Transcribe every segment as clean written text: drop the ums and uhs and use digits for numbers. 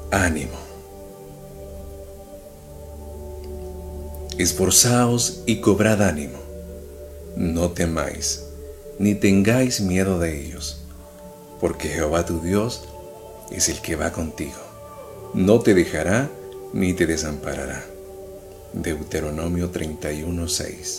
Ánimo. Esforzaos y cobrad ánimo. No temáis, ni tengáis miedo de ellos, porque Jehová tu Dios es el que va contigo. No te dejará ni te desamparará. Deuteronomio 31:6.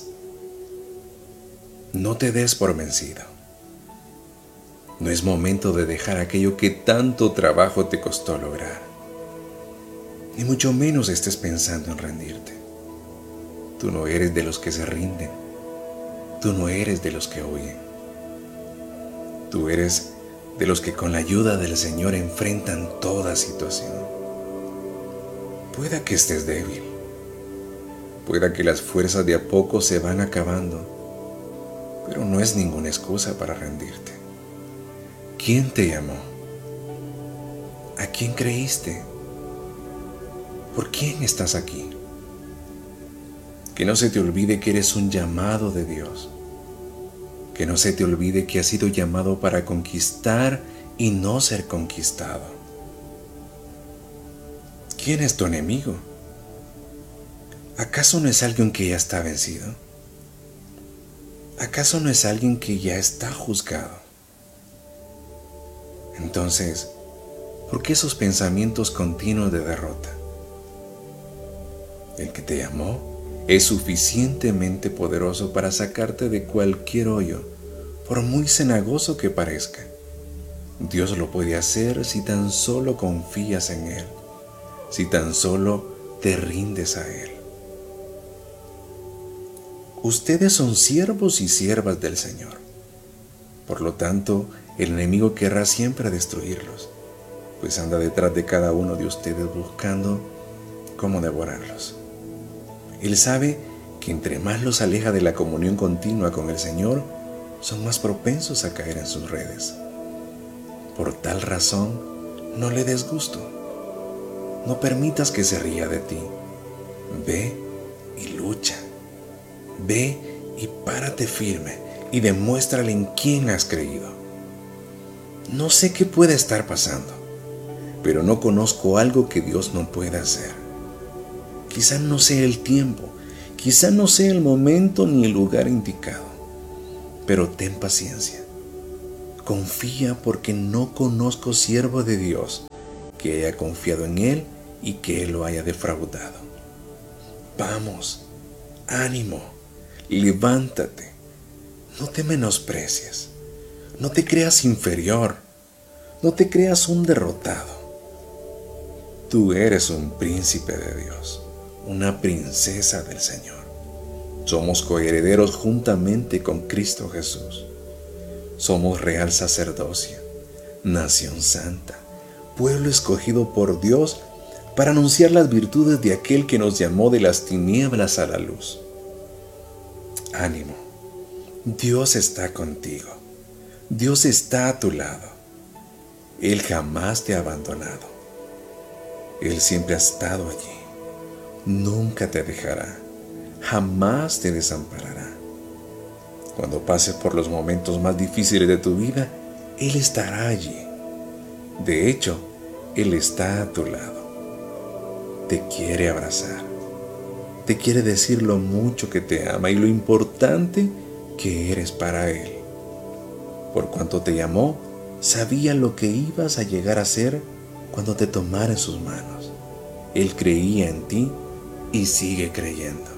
No te des por vencido. No es momento de dejar aquello que tanto trabajo te costó lograr. Ni mucho menos estés pensando en rendirte. Tú no eres de los que se rinden. Tú no eres de los que huyen. Tú eres de los que con la ayuda del Señor enfrentan toda situación. Pueda que estés débil. Pueda que las fuerzas de a poco se van acabando, pero no es ninguna excusa para rendirte. ¿Quién te llamó? ¿A quién creíste? ¿Por quién estás aquí? Que no se te olvide que eres un llamado de Dios. Que no se te olvide que has sido llamado para conquistar y no ser conquistado. ¿Quién es tu enemigo? ¿Acaso no es alguien que ya está vencido? ¿Acaso no es alguien que ya está juzgado? Entonces, ¿por qué esos pensamientos continuos de derrota? El que te llamó es suficientemente poderoso para sacarte de cualquier hoyo, por muy cenagoso que parezca. Dios lo puede hacer si tan solo confías en Él, si tan solo te rindes a Él. Ustedes son siervos y siervas del Señor. Por lo tanto, el enemigo querrá siempre destruirlos, pues anda detrás de cada uno de ustedes buscando cómo devorarlos. Él sabe que entre más los aleja de la comunión continua con el Señor, son más propensos a caer en sus redes. Por tal razón, no le des gusto. No permitas que se ría de ti. Ve y lucha. Ve y párate firme y demuéstrale en quién has creído. No sé qué puede estar pasando, pero no conozco algo que Dios no pueda hacer. Quizá no sea el tiempo, quizá no sea el momento ni el lugar indicado, pero ten paciencia. Confía porque no conozco siervo de Dios que haya confiado en Él y que Él lo haya defraudado. Vamos, ánimo, levántate, no te menosprecies, no te creas inferior, no te creas un derrotado. Tú eres un príncipe de Dios, una princesa del Señor. Somos coherederos juntamente con Cristo Jesús. Somos real sacerdocio, nación santa, pueblo escogido por Dios para anunciar las virtudes de aquel que nos llamó de las tinieblas a la luz. Ánimo, Dios está contigo, Dios está a tu lado. Él jamás te ha abandonado. Él siempre ha estado allí, nunca te dejará, jamás te desamparará. Cuando pases por los momentos más difíciles de tu vida, Él estará allí. De hecho, Él está a tu lado. Te quiere abrazar. Te quiere decir lo mucho que te ama y lo importante que eres para Él. Por cuanto te llamó, sabía lo que ibas a llegar a ser cuando te tomara en sus manos. Él creía en ti y sigue creyendo.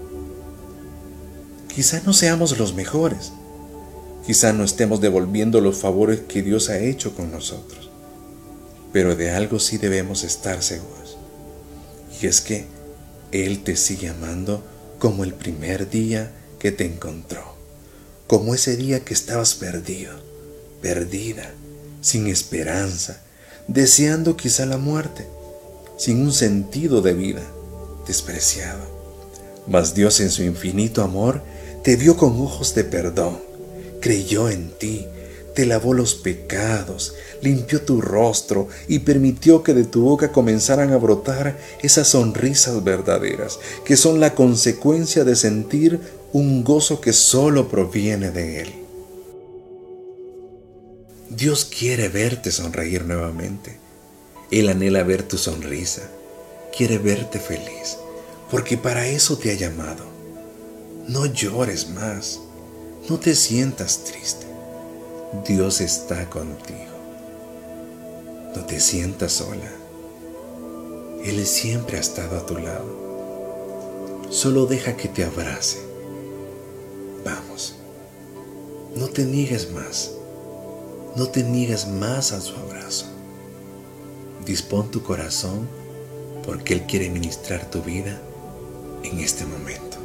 Quizá no seamos los mejores. Quizá no estemos devolviendo los favores que Dios ha hecho con nosotros. Pero de algo sí debemos estar seguros. Y es que Él te sigue amando como el primer día que te encontró. Como ese día que estabas perdido, perdida, sin esperanza, deseando quizá la muerte, sin un sentido de vida, despreciado. Mas Dios en su infinito amor te vio con ojos de perdón, creyó en ti, te lavó los pecados, limpió tu rostro y permitió que de tu boca comenzaran a brotar esas sonrisas verdaderas, que son la consecuencia de sentir un gozo que solo proviene de Él. Dios quiere verte sonreír nuevamente. Él anhela ver tu sonrisa, quiere verte feliz, porque para eso te ha llamado. No llores más, no te sientas triste. Dios está contigo. No te sientas sola. Él siempre ha estado a tu lado. Solo deja que te abrace. Vamos, no te niegues más. No te niegues más a su abrazo. Dispón tu corazón porque Él quiere ministrar tu vida en este momento.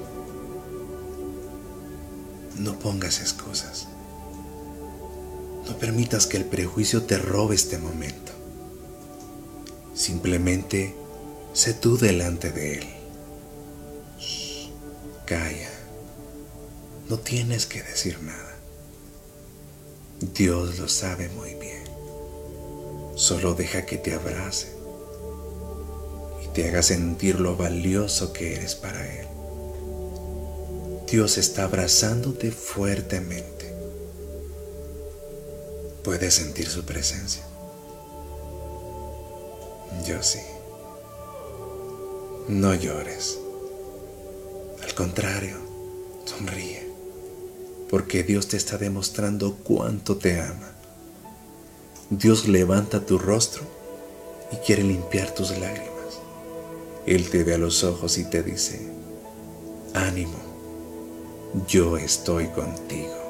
No pongas excusas. No permitas que el prejuicio te robe este momento. Simplemente sé tú delante de Él. Shh, calla. No tienes que decir nada. Dios lo sabe muy bien. Solo deja que te abrace y te haga sentir lo valioso que eres para Él. Dios está abrazándote fuertemente. ¿Puedes sentir su presencia? Yo sí. No llores. Al contrario, sonríe, porque Dios te está demostrando cuánto te ama. Dios levanta tu rostro y quiere limpiar tus lágrimas. Él te ve a los ojos y te dice: ánimo, yo estoy contigo.